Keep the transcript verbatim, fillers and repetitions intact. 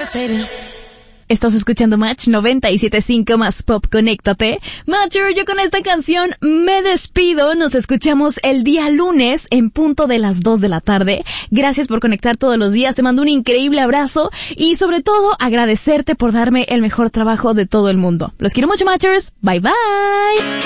Estás escuchando Match noventa y siete punto cinco más Pop, conéctate. Matcher, yo con esta canción me despido. Nos escuchamos el día lunes en punto de las dos de la tarde. Gracias por conectar todos los días. Te mando un increíble abrazo y sobre todo agradecerte por darme el mejor trabajo de todo el mundo. Los quiero mucho, Matchers. Bye bye.